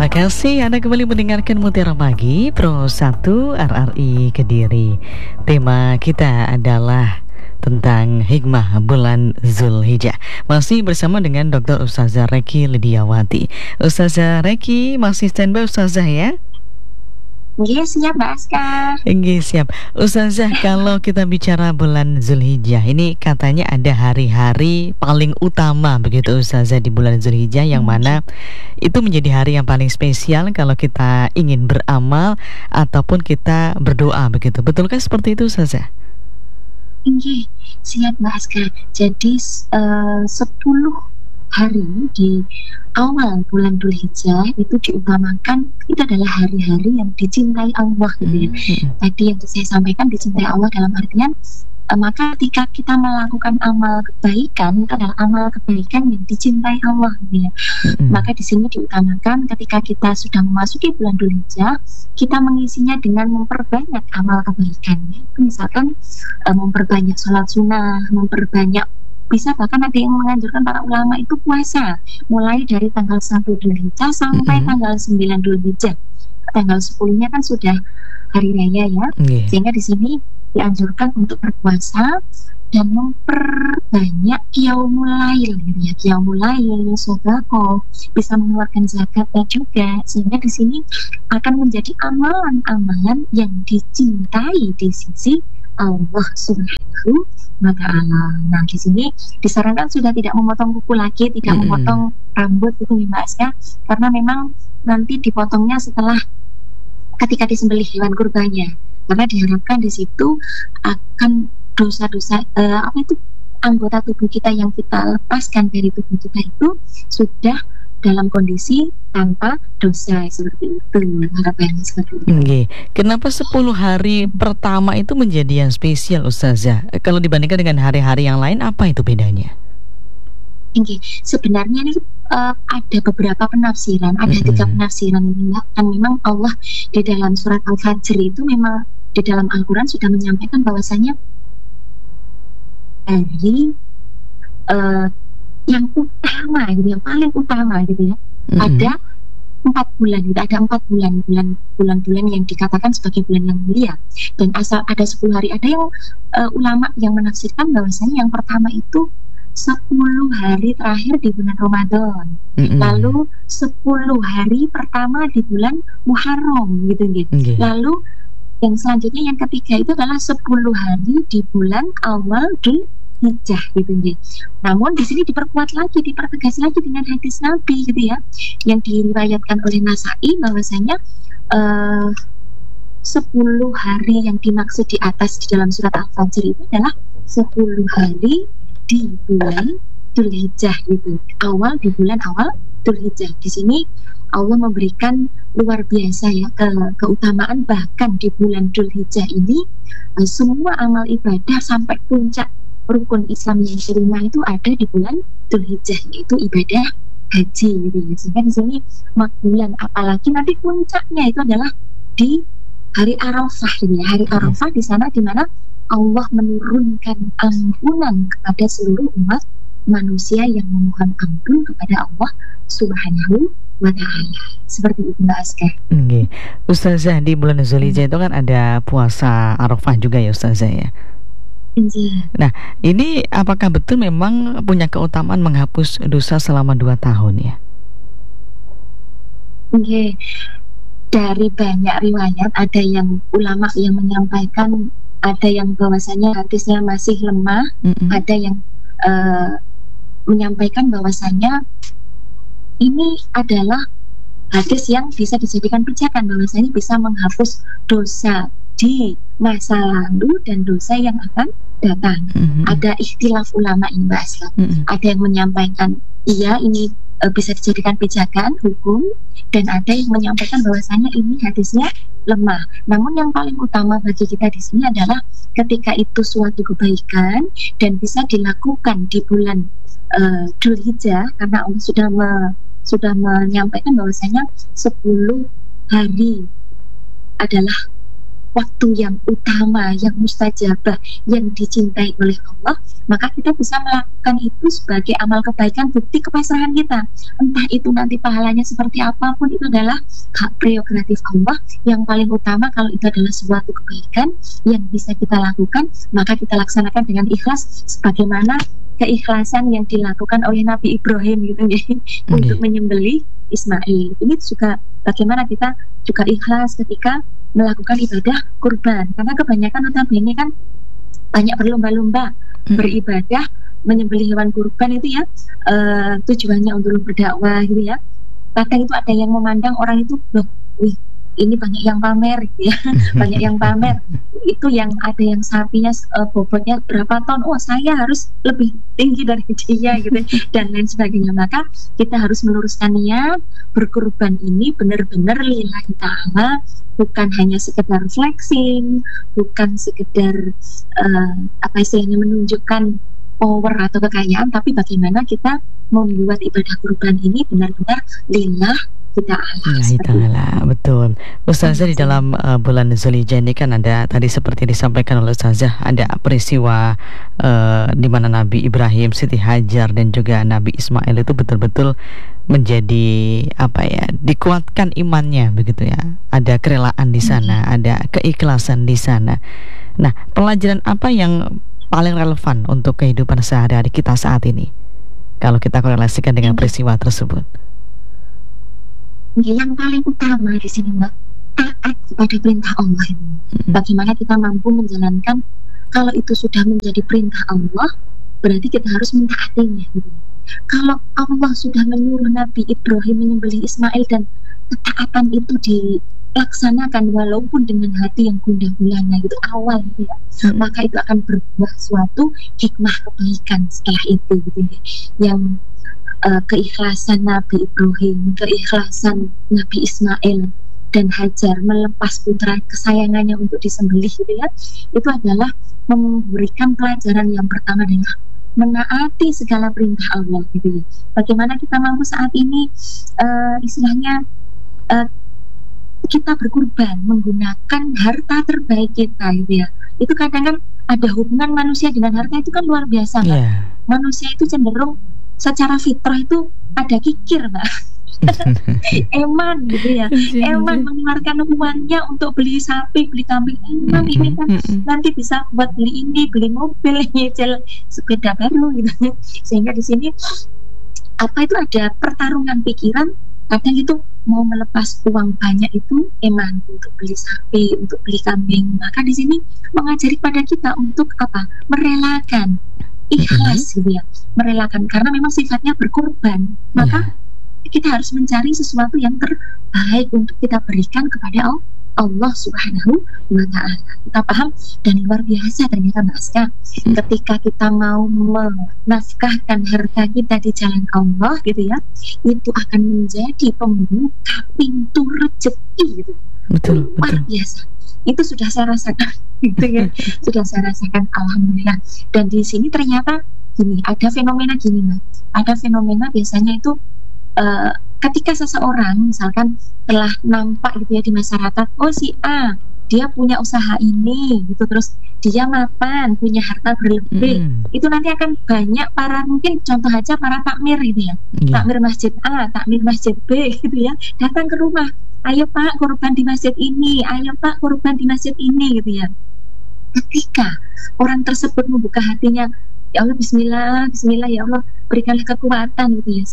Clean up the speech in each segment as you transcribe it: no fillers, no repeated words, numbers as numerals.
Terima kasih Anda kembali mendengarkan Mutiara Pagi Pro 1 RRI Kediri. Tema kita adalah tentang hikmah bulan Zulhijjah. Masih bersama dengan Dr. Ustazah Reki Lidiawati. Ustazah Reki masih standby Ustazah ya? Iya siap Mbak Aska. Oke, siap. Ustazah, kalau kita bicara bulan Zulhijjah, ini katanya ada hari-hari paling utama begitu Ustazah di bulan Zulhijjah, yang mana itu menjadi hari yang paling spesial kalau kita ingin beramal ataupun kita berdoa begitu. Betulkah seperti itu Ustazah? Iya siap Mbak Aska. Jadi 10 hari di awal bulan Dzulhijjah itu diutamakan, itu adalah hari-hari yang dicintai Allah gitu ya. Tadi yang saya sampaikan dicintai Allah dalam artian maka ketika kita melakukan amal kebaikan, itu adalah amal kebaikan yang dicintai Allah gitu ya. Maka di sini diutamakan ketika kita sudah memasuki bulan Dzulhijjah, kita mengisinya dengan memperbanyak amal kebaikan. Misalkan memperbanyak sholat sunnah, memperbanyak, bisa bahkan ada yang menganjurkan para ulama itu puasa mulai dari tanggal 1 Dzulhijjah sampai tanggal 9 Dzulhijjah. Tanggal 10-nya kan sudah hari raya ya. Sehingga di sini dianjurkan untuk berpuasa dan memperbanyak qiyamul lail gitu ya. Qiyamul lail, sedekah, bisa mengeluarkan zakatnya juga, sehingga di sini akan menjadi amalan-amalan yang dicintai di sisi Allah Subhanahu wa Ta'ala. Nah, di sini disarankan sudah tidak memotong kuku lagi, tidak memotong rambut itu Mbak Aska, karena memang nanti dipotongnya setelah ketika disembelih hewan kurbannya. Karena diharapkan di situ akan dosa-dosa anggota tubuh kita yang kita lepaskan dari tubuh kita itu sudah dalam kondisi tanpa dosa, seperti itu harapannya, seperti itu. Kenapa 10 hari pertama itu menjadi yang spesial Ustazah? Kalau dibandingkan dengan hari-hari yang lain, apa itu bedanya? Sebenarnya ini ada beberapa penafsiran, ada 3 penafsiran ini Mbak. Dan memang Allah di dalam surat Al-Fajr itu memang di dalam Al-Quran sudah menyampaikan bahwasanya hari yang utama gitu, yang paling utama gitu ya, ada 4 bulan gitu, ada 4 bulan yang dikatakan sebagai bulan yang mulia, dan asal ada 10 hari. Ada yang ulama yang menafsirkan bahwasanya yang pertama itu 10 hari terakhir di bulan Ramadan, lalu 10 hari pertama di bulan Muharram gitu. Lalu yang selanjutnya yang ketiga itu adalah 10 hari di bulan awal Dzulhijjah gitu. Namun di sini diperkuat lagi, dipertegas lagi dengan hadis Nabi gitu ya, yang diriwayatkan oleh Nasa'i bahwasanya 10 hari yang dimaksud di atas di dalam surat Al-Fajr itu adalah 10 hari di bulan Dzulhijjah gitu, di bulan awal Dzulhijjah. Di sini Allah memberikan luar biasa ya keutamaan, bahkan di bulan Dzulhijjah ini semua amal ibadah sampai puncak rukun Islam yang kelima itu ada di bulan Dzulhijjah, yaitu ibadah haji gitu ya. Sehingga di sini makbulan, apalagi nanti puncaknya itu adalah di hari Arafah gitu ya. Hari Arafah di sana di mana Allah menurunkan ampunan kepada seluruh umat manusia yang memohon ampun kepada Allah Subhanahu wa Ta'ala. Seperti itu Mbak Aska. Ustazah, di bulan Zulhijjah itu kan ada puasa Arafah juga ya Ustazah ya? Nah, ini apakah betul memang punya keutamaan menghapus dosa selama 2 tahun ya? Dari banyak riwayat, ada yang ulama yang menyampaikan, ada yang bahwasanya hadisnya masih lemah, ada yang menyampaikan bahwasanya ini adalah hadis yang bisa dijadikan pijakan, bahwasanya bisa menghapus dosa di masa lalu dan dosa yang akan datang. Ada ikhtilaf ulama ini Mbak Asla. Ada yang menyampaikan iya ini bisa dijadikan pijakan hukum, dan ada yang menyampaikan bahwasanya ini hadisnya lemah. Namun yang paling utama bagi kita di sini adalah ketika itu suatu kebaikan dan bisa dilakukan di bulan Dzulhijjah, karena Allah sudah menyampaikan bahwasanya 10 hari adalah waktu yang utama, yang mustajabah, yang dicintai oleh Allah, maka kita bisa melakukan itu sebagai amal kebaikan, bukti kepasrahan kita. Entah itu nanti pahalanya seperti apapun, itu adalah hak prerogatif Allah. Yang paling utama, kalau itu adalah suatu kebaikan yang bisa kita lakukan, maka kita laksanakan dengan ikhlas, sebagaimana keikhlasan yang dilakukan oleh Nabi Ibrahim gitu ya, untuk menyembelih Ismail. Ini juga bagaimana kita juga ikhlas ketika melakukan ibadah kurban, karena kebanyakan notabene kan banyak berlomba-lomba beribadah menyembelih hewan kurban itu ya, tujuannya untuk berdakwah gitu ya. Kadang itu ada yang memandang orang itu, loh, wih, ini banyak yang pamer gitu ya, banyak yang pamer. Itu yang ada yang sapinya bobotnya berapa ton, oh saya harus lebih tinggi dari dia gitu, dan lain sebagainya. Maka kita harus meluruskan niat berkurban ini benar-benar lillahi ta'ala, bukan hanya sekedar flexing, bukan sekedar apa istilahnya menunjukkan power atau kekayaan, tapi bagaimana kita membuat ibadah kurban ini benar-benar lillah kita ta'ala. Betul. Ustazah, di dalam bulan Zulhijjah ini kan ada tadi seperti disampaikan oleh Ustazah, ada peristiwa di mana Nabi Ibrahim, Siti Hajar dan juga Nabi Ismail itu betul-betul menjadi apa ya, dikuatkan imannya begitu ya. Ada kerelaan di sana, ada keikhlasan di sana. Nah, pelajaran apa yang paling relevan untuk kehidupan sehari-hari kita saat ini kalau kita korelasikan dengan peristiwa tersebut? Yang paling utama di sini Mbak, taat kepada perintah Allah ini. Bagaimana kita mampu menjalankan, kalau itu sudah menjadi perintah Allah, berarti kita harus mentaatinya gitu. Kalau Allah sudah menyuruh Nabi Ibrahim menyembelih Ismail dan ketaatan itu dilaksanakan walaupun dengan hati yang gundah gulana gitu awal gitu ya, maka itu akan berbuah suatu hikmah kebaikan setelah itu gitu ya. Yang keikhlasan Nabi Ibrahim, keikhlasan Nabi Ismail dan Hajar melepas putra kesayangannya untuk disembelih gitu ya, itu adalah memberikan pelajaran yang pertama adalah menaati segala perintah Allah gitu ya. Bagaimana kita mampu saat ini istilahnya kita berkurban menggunakan harta terbaik kita gitu ya. Itu kadang kan ada hubungan manusia dengan harta itu kan luar biasa Mbak. Manusia itu cenderung secara fitrah itu ada kikir Mbak. Eman gitu ya, eman mengeluarkan uangnya untuk beli sapi, beli kambing, eman ini kan nanti bisa buat beli ini, beli mobil, nyicil sepeda baru gitu. Sehingga di sini apa itu ada pertarungan pikiran. Kadang itu mau melepas uang banyak itu eman untuk beli sapi, untuk beli kambing. Maka di sini mengajari pada kita untuk apa? Merelakan, ikhlas gitu ya, merelakan, karena memang sifatnya berkorban. Maka kita harus mencari sesuatu yang terbaik untuk kita berikan kepada Allah Subhanahu wa Ta'ala. Kita paham, dan luar biasa ternyata Mbak Aska, ketika kita mau menafkahkan harta kita di jalan Allah gitu ya, itu akan menjadi pembuka pintu rezeki gitu. Betul. Luar biasa. Itu sudah saya rasakan gitu ya. Sudah saya rasakan, alhamdulillah. Dan di sini ternyata gini, ada fenomena gini Mbak. Ada fenomena biasanya itu ketika seseorang misalkan telah nampak gitu ya di masyarakat, oh si A dia punya usaha ini gitu, terus dia mapan, punya harta berlebih, itu nanti akan banyak para, mungkin contoh aja para takmir gitu ya, takmir masjid A, takmir masjid B gitu ya, datang ke rumah, ayo Pak kurban di masjid ini, ayo Pak kurban di masjid ini gitu ya. Ketika orang tersebut membuka hatinya, ya Allah bismillah, bismillah ya Allah berikanlah kekuatan gitu ya,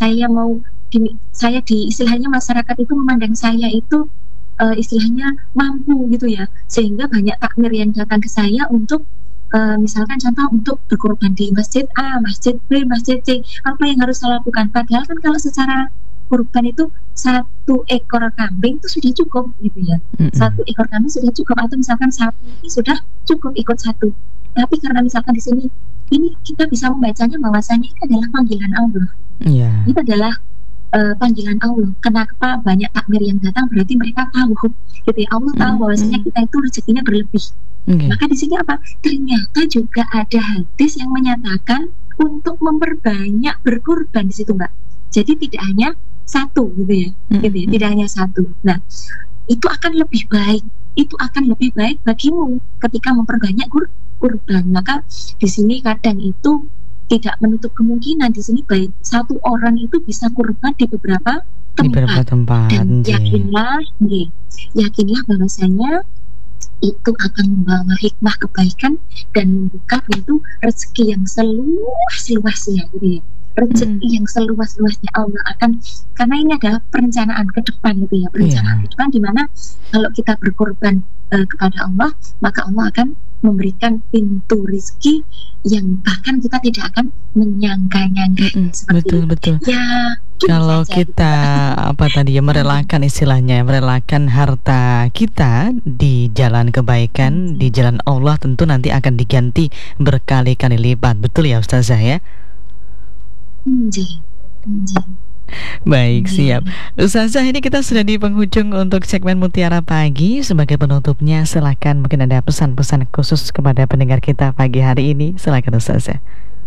saya di istilahnya masyarakat itu memandang saya itu istilahnya mampu gitu ya, sehingga banyak takmir yang datang ke saya untuk misalkan contoh untuk berkorban di masjid A, masjid B, masjid C, apa yang harus saya lakukan? Padahal kan kalau secara kurban itu 1 ekor kambing itu sudah cukup gitu ya, 1 ekor kambing sudah cukup, atau misalkan sapi sudah cukup ikut 1. Tapi karena misalkan di sini ini kita bisa membacanya bahwasanya ini adalah panggilan Allah, itu adalah panggilan Allah. Kenapa banyak takmir yang datang? Berarti mereka tahu gitu ya, Allah tahu bahwasanya kita itu rezekinya berlebih. Maka di sini apa? Ternyata juga ada hadis yang menyatakan untuk memperbanyak berkurban di situ Mbak. Jadi tidak hanya 1 gitu ya, gitu ya, tidak hanya 1. Nah, itu akan lebih baik. Itu akan lebih baik bagimu ketika memperbanyak kurban. Maka di sini kadang itu tidak menutup kemungkinan, di sini baik satu orang itu bisa kurban di beberapa Di beberapa tempat. tempat. Dan Nggih. yakinlah bahwasanya itu akan membawa hikmah kebaikan dan membuka pintu rezeki yang seluas-luasnya gitu ya. Rezeki yang seluas-luasnya Allah akan, karena ini adalah perencanaan ke depan gitu ya, perencanaan Iya. ke depan, di mana kalau kita berkorban kepada Allah, maka Allah akan memberikan pintu rezeki yang bahkan kita tidak akan menyangka-nyangka seperti Betul. itu. Ya, gini Kalau saja gitu. kita merelakan istilahnya, merelakan harta kita di jalan kebaikan, di jalan Allah, tentu nanti akan diganti berkali-kali lipat. Betul ya Ustazah ya? Anjing. Baik, Iya. siap. Ustazah, ini kita sudah di penghujung untuk segmen Mutiara Pagi. Sebagai penutupnya, silakan mungkin ada pesan-pesan khusus kepada pendengar kita pagi hari ini. Silakan Ustazah.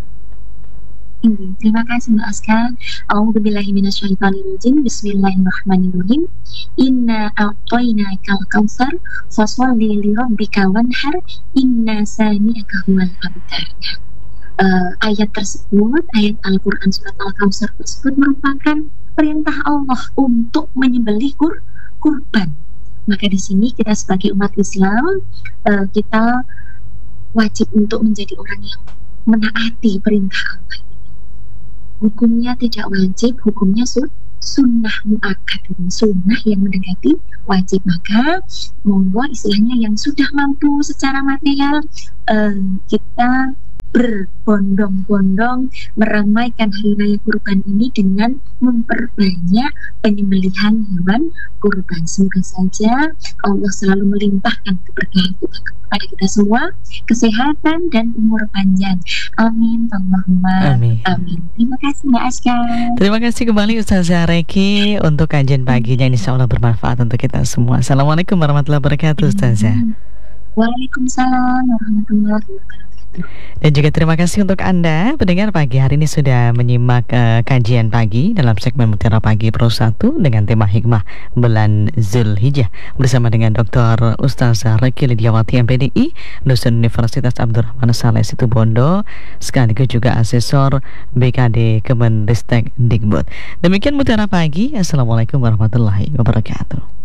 Terima kasih Mbak Aska. A'udzubillahi minasyaitonirrajim. Bismillahirrahmanirrahim. Inna a'tainakal kautsar fasholli lirabbika wanhar inna sani'aka huwal abtar. Ayat tersebut, ayat Al-Quran surat Al-Kautsar tersebut merupakan perintah Allah untuk menyembelih kurban. Maka di sini kita sebagai umat Islam, kita wajib untuk menjadi orang yang menaati perintah Allah. Hukumnya tidak wajib, hukumnya sunnah muakkad, sunnah yang mendekati wajib. Maka monggo istilahnya yang sudah mampu secara material, kita berbondong-bondong meramaikan hari raya kurban ini dengan memperbanyak penyembelihan hewan kurban. Semoga saja Allah selalu melimpahkan keberkahan kita kepada kita semua, kesehatan dan umur panjang. Amin, Allahumma amin. Terima kasih Mbak Aska. Terima kasih kembali Ustazah Reki untuk kajian paginya, insya Allah bermanfaat untuk kita semua. Assalamualaikum warahmatullahi wabarakatuh Ustazah. Waalaikumsalam warahmatullahi wabarakatuh. Dan juga terima kasih untuk Anda pendengar pagi hari ini sudah menyimak kajian pagi dalam segmen Mutiara Pagi Pro 1 dengan tema hikmah bulan Zulhijjah bersama dengan Dr. Ustazah Reki Lidiawati MPDI, dosen Universitas Abdurrahman Saleh Situbondo, sekaligus juga asesor BKD Kemenristek Dikbud. Demikian Mutiara Pagi. Assalamualaikum warahmatullahi wabarakatuh.